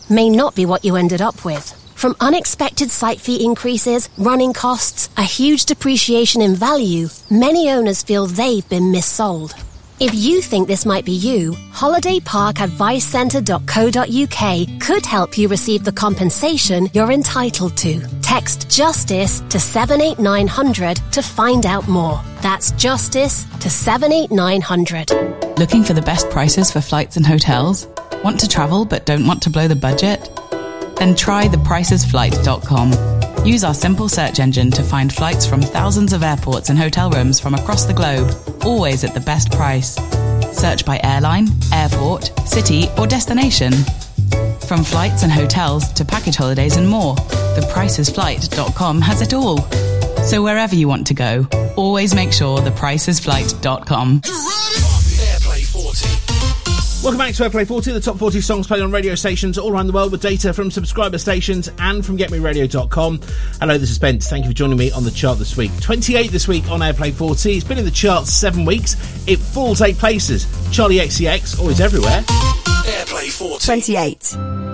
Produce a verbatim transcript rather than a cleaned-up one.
may not be what you ended up with. From unexpected site fee increases, running costs, a huge depreciation in value, many owners feel they've been missold. If you think this might be you, holiday park advice centre dot co dot uk could help you receive the compensation you're entitled to. Text JUSTICE to seven eight nine hundred to find out more. That's JUSTICE to seven eight nine hundred. Looking for the best prices for flights and hotels? Want to travel but don't want to blow the budget? Then try the prices flight dot com. Use our simple search engine to find flights from thousands of airports and hotel rooms from across the globe, always at the best price. Search by airline, airport, city or destination. From flights and hotels to package holidays and more, the prices flight dot com has it all. So wherever you want to go, always make sure the prices flight dot com. Airplay forty. Welcome back to Airplay forty, the top forty songs played on radio stations all around the world with data from subscriber stations and from get me radio dot com. Hello, this is Spence. Thank you for joining me on the chart this week. twenty-eight this week on Airplay forty. It's been in the charts seven weeks. It falls eight places. Charlie X C X, always everywhere. Airplay forty. twenty-eight.